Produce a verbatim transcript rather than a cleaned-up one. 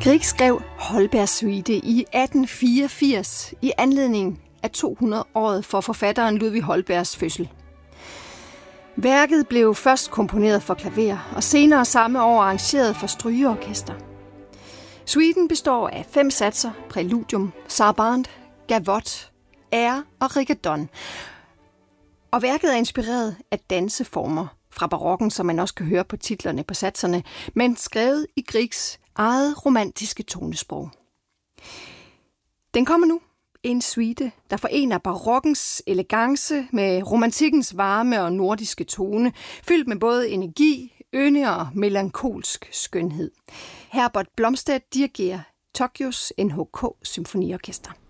Grieg skrev Holbergs Suite i atten fireogfirs i anledning af to hundrede-året for forfatteren Ludvig Holbergs fødsel. Værket blev først komponeret for klaver og senere samme år arrangeret for strygeorkester. Suiten består af fem satser, præludium, sarabande, gavotte, air og rigodon. Og værket er inspireret af danseformer fra barokken, som man også kan høre på titlerne på satserne, men skrevet i Griegs eget romantiske tonesprog. Den kommer nu. En suite, der forener barokkens elegance med romantikkens varme og nordiske tone, fyldt med både energi, ynde og melankolsk skønhed. Herbert Blomstedt dirigerer Tokyos N H K Symfoniorkester.